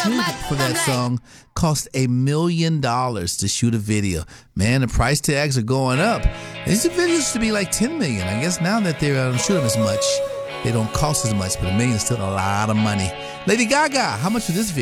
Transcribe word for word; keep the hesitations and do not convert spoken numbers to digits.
shoot for that song cost a million dollars to shoot a video. Man, the price tags are going up. These videos used to be like ten million. I guess now that they don't shoot them as much, they don't cost as much, but a million is still a lot of money. Lady Gaga, how much for this video?